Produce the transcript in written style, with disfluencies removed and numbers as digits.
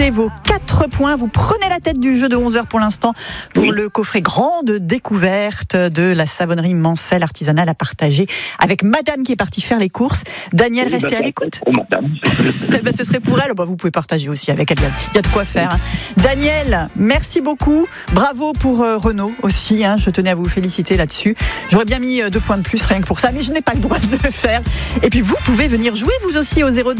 vos 4 points. Vous prenez la tête du jeu de 11h pour l'instant pour le coffret grande découverte de la savonnerie Mancel artisanale à partager avec madame qui est partie faire les courses. Daniel, restez à l'écoute. Pour madame. Ce serait pour elle. Vous pouvez partager aussi avec elle. Il y a de quoi faire. Daniel, merci beaucoup. Bravo pour Renaud aussi. Je tenais à vous féliciter là-dessus. J'aurais bien mis 2 points de plus rien que pour ça, mais je n'ai pas le droit de le faire. Et puis vous pouvez venir jouer vous aussi au 02